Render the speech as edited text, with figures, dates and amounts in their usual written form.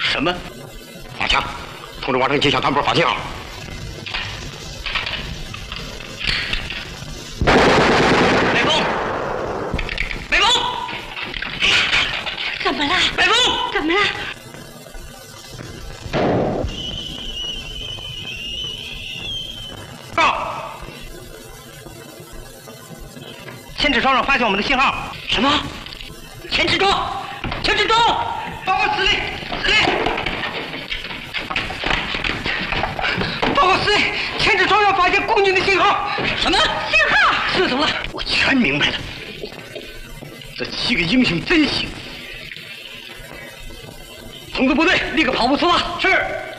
什么？马强，通知王城机向团部发信号。北风，北风， 怎么了？ 北风， 怎么了？ 告！千尺庄上发现我们的信号。 什么？千尺庄，千尺庄！ 报告司令，司令！报告司令，千尺庄上发现共军的信号。 什么信号？ 是怎么了？我全明白了。这7个英雄真行！通知部队立刻跑步出发。 是。